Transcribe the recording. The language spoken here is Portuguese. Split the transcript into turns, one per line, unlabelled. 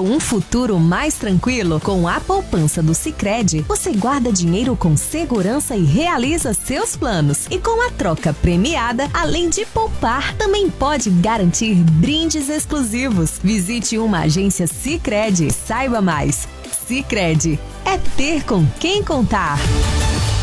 um futuro mais tranquilo? Com a poupança do Sicredi, você guarda dinheiro com segurança e realiza seus planos. E com a troca premiada, além de poupar, também pode garantir brindes exclusivos. Visite uma agência Sicredi. Saiba mais. Sicredi, é ter com quem contar.